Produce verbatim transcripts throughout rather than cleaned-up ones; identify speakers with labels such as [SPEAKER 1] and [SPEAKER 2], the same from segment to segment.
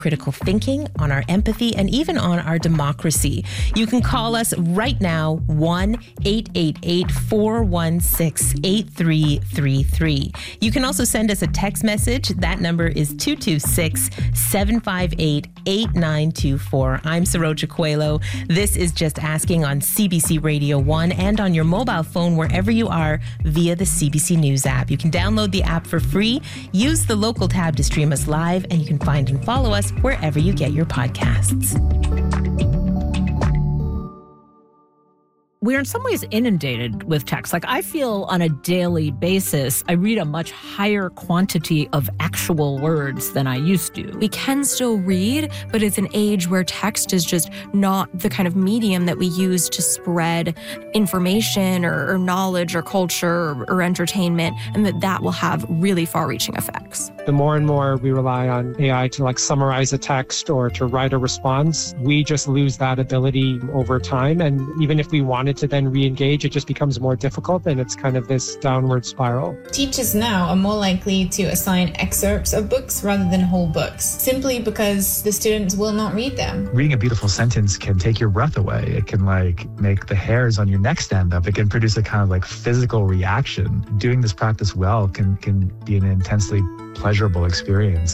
[SPEAKER 1] critical thinking, on our empathy, and even on our democracy. You can call us right now, one eight eight eight, four one six, eight three three three. You can also send us a text message. That number is two two six, seven five eight, eight nine two four. I'm Saroja Coelho. This is Just Asking on C B C Radio one and on your mobile phone wherever you are via the C B C News app. You can download the app for free, use the local tab to stream us live, and you can find and follow us wherever you get your podcasts.
[SPEAKER 2] We're in some ways inundated with text. Like, I feel on a daily basis, I read a much higher quantity of actual words than I used to.
[SPEAKER 3] We can still read, but it's an age where text is just not the kind of medium that we use to spread information or, or knowledge or culture or, or entertainment, and that that will have really far-reaching effects.
[SPEAKER 4] The more and more we rely on A I to like summarize a text or to write a response, we just lose that ability over time. And even if we wanted to then re-engage, it just becomes more difficult, and it's kind of this downward spiral.
[SPEAKER 5] Teachers now are more likely to assign excerpts of books rather than whole books, simply because the students will not read them.
[SPEAKER 6] Reading a beautiful sentence can take your breath away. It can like make the hairs on your neck stand up. It can produce a kind of like physical reaction. Doing this practice well can, can be an intensely pleasurable experience.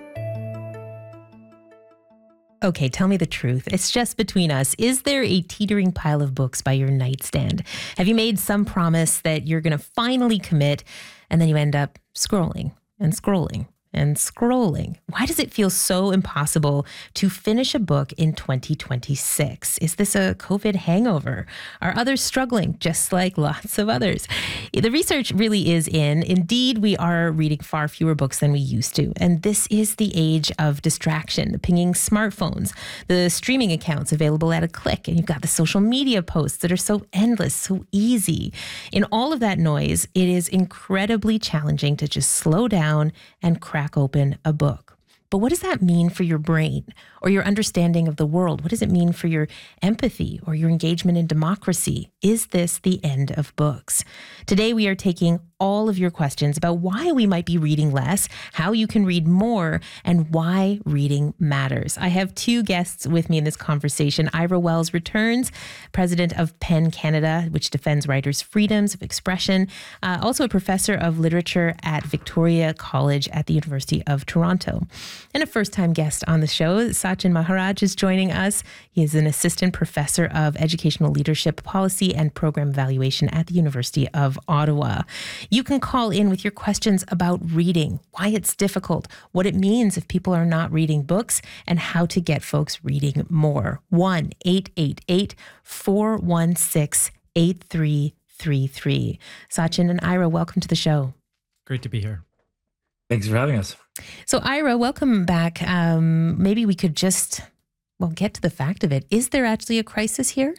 [SPEAKER 1] Okay, tell me the truth. It's just between us. Is there a teetering pile of books by your nightstand? Have you made some promise that you're going to finally commit, and then you end up scrolling and scrolling and scrolling? Why does it feel so impossible to finish a book in twenty twenty-six? Is this a COVID hangover? Are others struggling just like lots of others? The research really is in. Indeed, we are reading far fewer books than we used to. And this is the age of distraction, the pinging smartphones, the streaming accounts available at a click, and you've got the social media posts that are so endless, so easy. In all of that noise, it is incredibly challenging to just slow down and crack open a book. But what does that mean for your brain or your understanding of the world? What does it mean for your empathy or your engagement in democracy? Is this the end of books? Today, we are taking all of your questions about why we might be reading less, how you can read more, and why reading matters. I have two guests with me in this conversation. Ira Wells returns, president of PEN Canada, which defends writers' freedoms of expression, uh, also a professor of literature at Victoria College at the University of Toronto. And a first-time guest on the show, Sachin Maharaj, is joining us. He is an assistant professor of educational leadership policy and program evaluation at the University of Ottawa. You can call in with your questions about reading, why it's difficult, what it means if people are not reading books, and how to get folks reading more. one eight eight eight, four one six, eight three three three. Sachin and Ira, welcome to the show.
[SPEAKER 7] Great to be here.
[SPEAKER 6] Thanks for having us.
[SPEAKER 1] So Ira, welcome back. Um, maybe we could just, well, get to the fact of it. Is there actually a crisis here?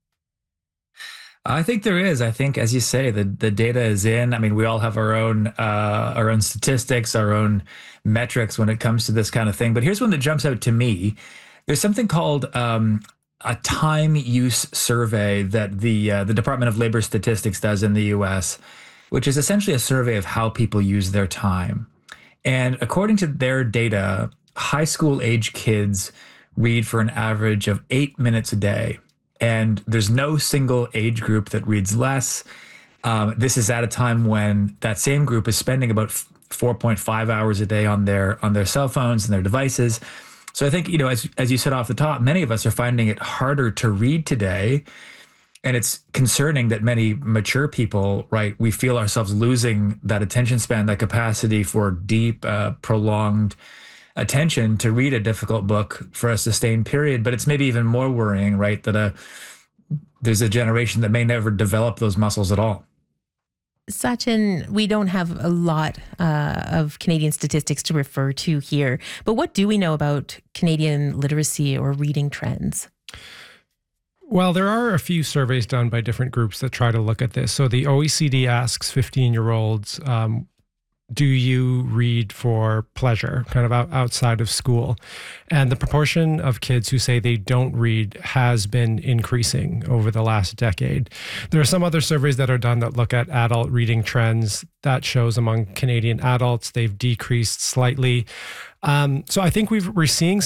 [SPEAKER 6] I think there is. I think, as you say, the, the data is in. I mean, we all have our own uh, our own statistics, our own metrics when it comes to this kind of thing. But here's one that jumps out to me. There's something called um, a time use survey that the uh, the Department of Labor Statistics does in the U S, which is essentially a survey of how people use their time. And according to their data, high school age kids read for an average of eight minutes a day. And there's no single age group that reads less. Um, this is at a time when that same group is spending about four point five hours a day on their on their cell phones and their devices. So I think, you know, as as you said off the top, many of us are finding it harder to read today. And it's concerning that many mature people, right, we feel ourselves losing that attention span, that capacity for deep, uh, prolonged attention to read a difficult book for a sustained period. But it's maybe even more worrying, right, that a, there's a generation that may never develop those muscles at all.
[SPEAKER 1] Sachin, we don't have a lot uh, of Canadian statistics to refer to here, but what do we know about Canadian literacy or reading trends?
[SPEAKER 7] Well, there are a few surveys done by different groups that try to look at this. So the O E C D asks fifteen-year-olds um, do you read for pleasure, kind of out, outside of school? And the proportion of kids who say they don't read has been increasing over the last decade. There are some other surveys that are done that look at adult reading trends. That shows among Canadian adults, they've decreased slightly. Um, so I think we've, we're seeing